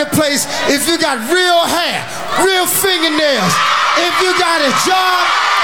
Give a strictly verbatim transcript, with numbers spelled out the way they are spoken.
marketplace, if you got real hair, real fingernails, if you got a job,